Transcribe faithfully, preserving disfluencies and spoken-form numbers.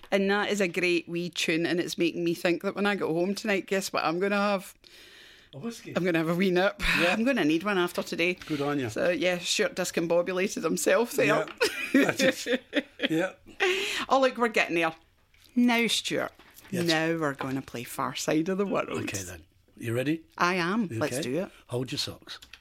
And that is a great wee tune, and it's making me think that when I go home tonight, guess what I'm going to have? A whiskey. I'm going to have a wee nip. Yeah. I'm going to need one after today. Good on you. So, yeah, Stuart discombobulated himself there. Yeah. That's it. Yeah. Oh, look, we're getting there. Now, Stuart, Yes. now we're going to play Far Side of the World. Okay then. You ready? I am. You Let's okay? do it. Hold your socks.